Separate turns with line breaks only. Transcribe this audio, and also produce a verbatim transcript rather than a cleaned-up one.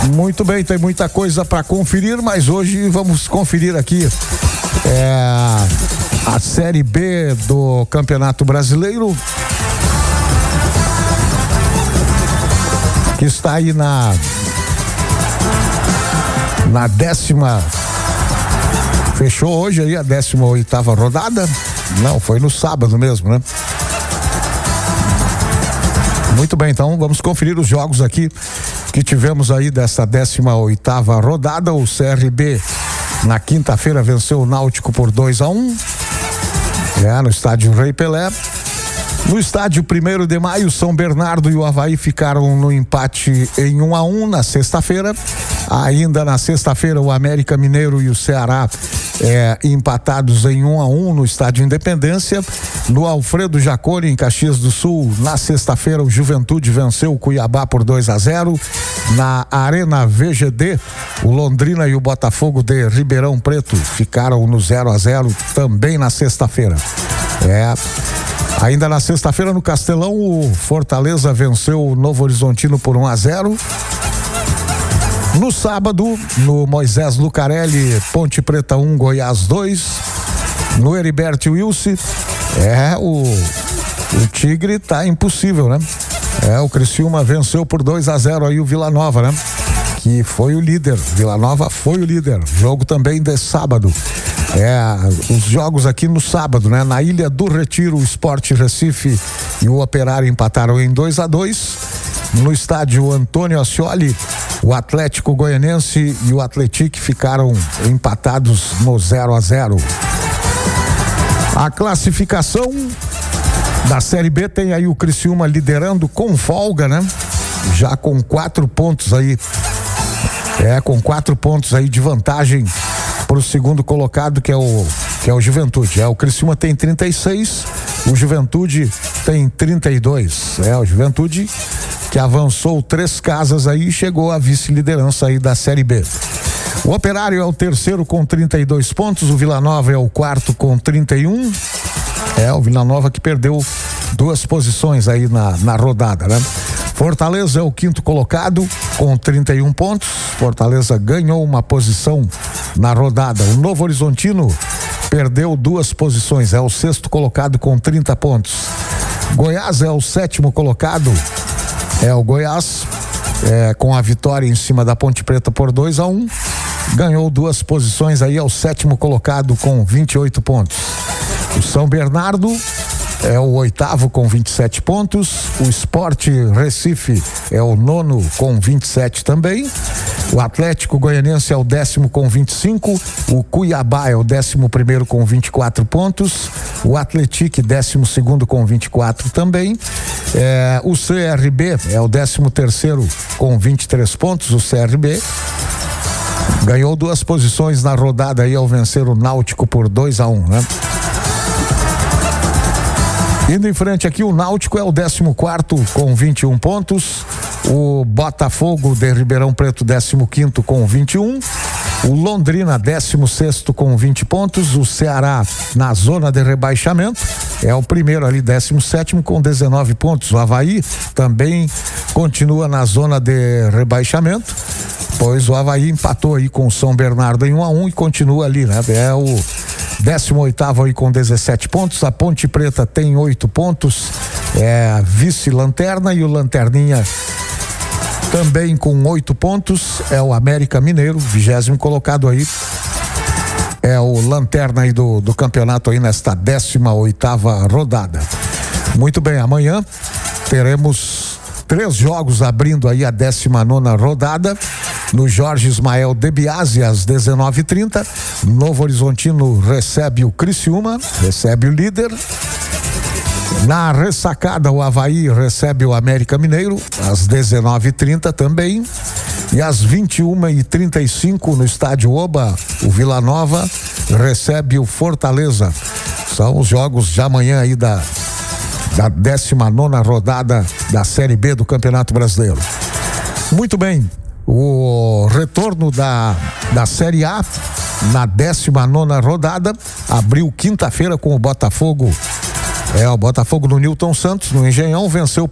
Muito bem, tem muita coisa para conferir, mas hoje vamos conferir aqui é, a Série B do Campeonato Brasileiro, que está aí na na décima, fechou hoje aí a décima oitava rodada. Não, foi no sábado mesmo, né? Muito bem, então vamos conferir os jogos aqui que tivemos aí dessa décima oitava rodada. O C R B na quinta-feira venceu o Náutico por dois a um, é, no estádio Rei Pelé. No estádio primeiro de maio, São Bernardo e o Avaí ficaram no empate em um a um na sexta-feira. Ainda na sexta-feira, o América Mineiro e o Ceará é, empatados em um a um no estádio Independência. No Alfredo Jaconi, em Caxias do Sul, na sexta-feira, o Juventude venceu o Cuiabá por dois a zero. Na Arena V G D, o Londrina e o Botafogo de Ribeirão Preto ficaram no zero a zero também na sexta-feira. É. Ainda na sexta-feira, no Castelão, o Fortaleza venceu o Novo Horizontino por um a zero. No sábado, no Moisés Lucarelli, Ponte Preta um, Goiás dois. No Heriberto Wilson, é, o, o Tigre tá impossível, né? É, o Criciúma venceu por dois a zero aí o Vila Nova, né? Que foi o líder. Vila Nova foi o líder. Jogo também de sábado. É, os jogos aqui no sábado, né? Na Ilha do Retiro, o Sport Recife e o Operário empataram em dois a dois. No estádio Antônio Ascioli, o Atlético Goianense e o Atlético ficaram empatados no zero a zero. A classificação da Série B tem aí o Criciúma liderando com folga, né? Já com quatro pontos aí. É, com quatro pontos aí de vantagem para o segundo colocado, que é o que é o Juventude. É, o Criciúma tem trinta e seis, o Juventude tem trinta e dois. É, o Juventude que avançou três casas aí e chegou à vice-liderança aí da Série B. O Operário é o terceiro com trinta e dois pontos, o Vila Nova é o quarto com trinta e um. É, o Vila Nova que perdeu duas posições aí na, na rodada, né? Fortaleza é o quinto colocado com trinta e um pontos. Fortaleza ganhou uma posição na rodada. O Novo Horizontino perdeu duas posições, é o sexto colocado com trinta pontos. Goiás é o sétimo colocado. É o Goiás, é, com a vitória em cima da Ponte Preta por dois a um, ganhou duas posições aí, é o sétimo colocado com vinte e oito pontos. O São Bernardo é o oitavo com vinte e sete pontos. O Sport Recife é o nono com vinte e sete também. O Atlético Goianense é o décimo com vinte e cinco. O Cuiabá é o décimo primeiro com vinte e quatro pontos. O Atlético, décimo segundo com vinte e quatro também. É, o C R B é o décimo terceiro com vinte e três pontos. O C R B ganhou duas posições na rodada aí ao vencer o Náutico por dois a um, né? Indo em frente aqui, o Náutico é o décimo quarto com vinte e um pontos. O Botafogo de Ribeirão Preto, décimo quinto com vinte e um. O Londrina, décimo sexto com vinte pontos. O Ceará na zona de rebaixamento é o primeiro ali, décimo sétimo com dezenove pontos. O Avaí também continua na zona de rebaixamento, pois o Avaí empatou aí com o São Bernardo em um a um e continua ali, né? É o décimo oitavo aí com dezessete pontos. A Ponte Preta tem oito pontos, é a vice-lanterna, e o Lanterninha também com oito pontos é o América Mineiro, vigésimo colocado aí. É o lanterna aí do, do campeonato aí nesta décima oitava rodada. Muito bem, amanhã teremos três jogos abrindo aí a décima nona rodada. No Jorge Ismael de Biasi, às dezenove e trinta, Novo Horizontino recebe o Criciúma, recebe o líder. Na ressacada, o Avaí recebe o América Mineiro, às dezenove e trinta também. E às vinte e uma e trinta e cinco, no estádio Oba, o Vila Nova recebe o Fortaleza. São os jogos de amanhã aí da, da décima nona rodada da Série B do Campeonato Brasileiro. Muito bem. O retorno da, da Série A na décima nona rodada abriu quinta-feira com o Botafogo. É, o Botafogo no Newton Santos, no Engenhão, venceu